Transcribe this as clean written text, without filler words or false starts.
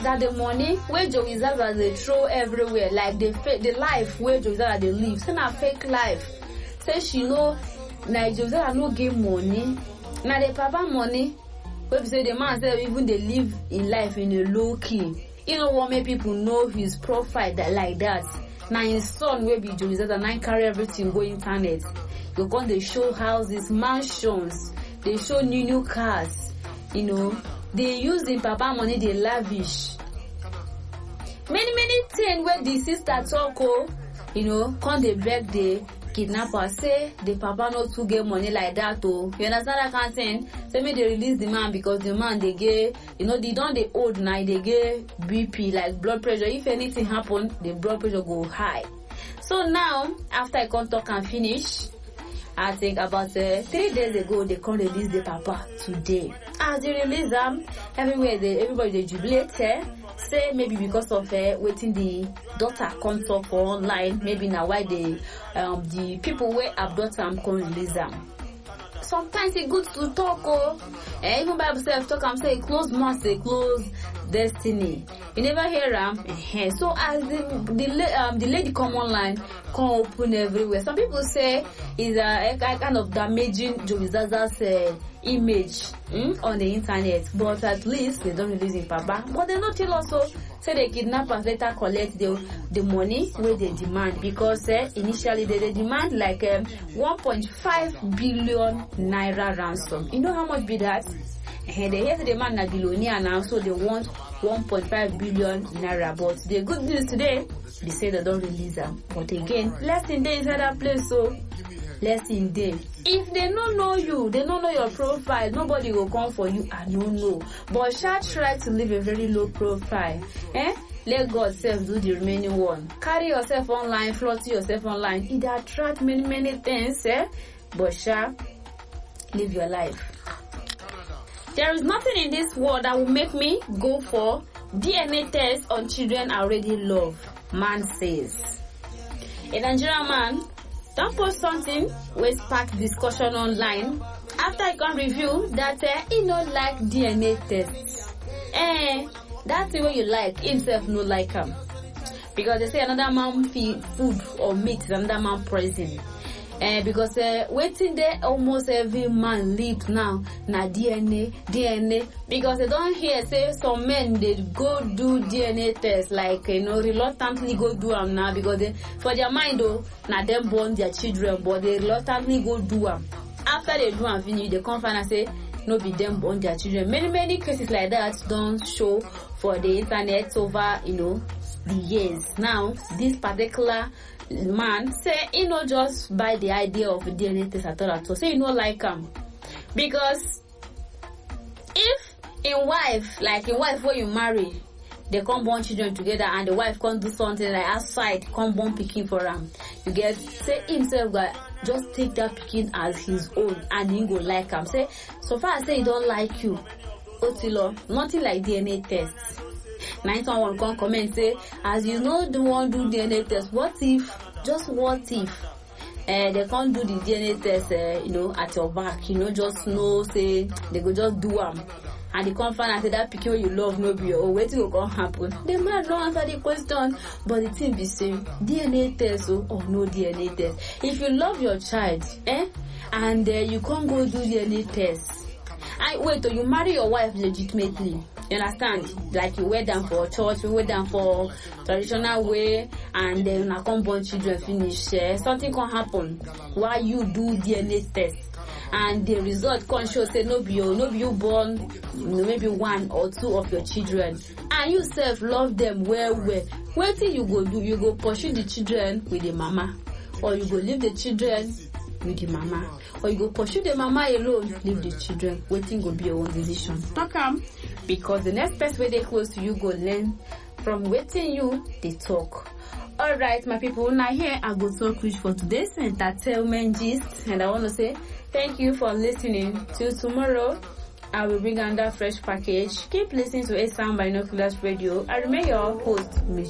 that the money where Joey Zaza they throw everywhere, like the life where Joey Zaza they live, say na fake life. Say she know na Joey Zaza no get money. Na the papa money. Where say the man say even they live in life in a low key. You know what make people know his profile that like that. Now his son will be Joey Zaza and carry everything go internet. You go they show houses, mansions, they show new cars, you know. They use the papa money, they lavish. Many things where the sister talk, you know, come they beg the kidnapper, say the papa not to get money like that, oh. You understand that kind of thing? Say me they release the man because the man they get, you know, they don't they old now, they get BP, like blood pressure. If anything happen, the blood pressure go high. So now, after I come talk and finish, I think about 3 days ago, they come release the papa today. As they release them, everybody they jubilate, say maybe because of waiting the daughter come talk for online, maybe now why the people where abduct them come release them. Sometimes it's good to talk, even Bible self talk and say close mouth, say close destiny. You never hear them. So as the lady come online, come open everywhere. Some people say is a kind of damaging Joey Zaza's image on the internet, but at least they don't release it, Papa. But they not tell also say the kidnappers later collect the money where they demand, because initially they demand like 1.5 billion naira ransom. You know how much be that? They hear the man na billionaire now, so they want 1.5 billion naira. But the good news today, they say they don't release them. But again, less in day inside that place, so less in day. If they don't know you, they don't know your profile, nobody will come for you. I don't know. But shall try to live a very low profile. Let God self do the remaining one. Carry yourself online, float yourself online. It attract many things, but shall live your life. There is nothing in this world that will make me go for DNA test on children I already love, man says. A Nigerian man don't post something which spark discussion online after I can review that he don't like DNA tests. That's the way you like, himself no like him. Because they say another man feed food or meat is another man poison. Because waiting there almost every man live now na DNA, because they don't hear say some men they go do DNA test, like, you know, reluctantly go do them now, because they, for their mind though na them born their children, but they reluctantly go do them. After they do and finish, they come find and say no be them born their children. Many cases like that don't show for the internet over, you know, the years. Now this particular man say he not just buy the idea of a DNA test at all. Say he not like him, because if in wife where you marry, they come born children together and the wife can't do something like outside, come born pikin for him, you get say himself got just take that pikin as his own and he go like him. Say so far as say he don't like you, Otilo, nothing like DNA test. Now someone can comment say, as you know the one do DNA test, what if they can't do the DNA test you know, at your back, you know, just know say they go just do them and they come find and say that pikin you love no be your waiting will come happen. The man don't answer the question, but the thing be saying DNA test or no DNA test. If you love your child and you can't go do DNA test, and wait till you marry your wife legitimately, you understand? Like you wed them for church, you wed them for traditional way, and then I come born children finish. Something can happen while you do DNA test, and the result can show say no be you born, you know, maybe 1 or 2 of your children, and you self love them well. What thing you go do? You go pursue the children with the mama, or you go leave the children with the mama, or you go pursue the mama alone, leave the children. Waiting go be your own decision. Talk because the next person where they close to you go learn from waiting you they talk. Alright, my people, now here I go talk which for today's entertainment gist, and I want to say thank you for listening. Till tomorrow, I will bring another fresh package. Keep listening to A Sound Binoculars Radio. I remain your host, Miss